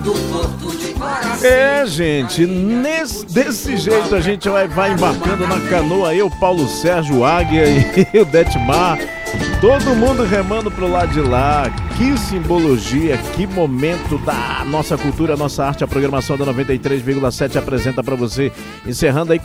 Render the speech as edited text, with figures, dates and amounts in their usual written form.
É, gente, desse jeito a gente vai embarcando na canoa, eu, Paulo Sérgio, Águia e o Detmar, todo mundo remando pro lado de lá. Que simbologia, que momento da nossa cultura, nossa arte. A programação da 93,7 apresenta para você, encerrando aí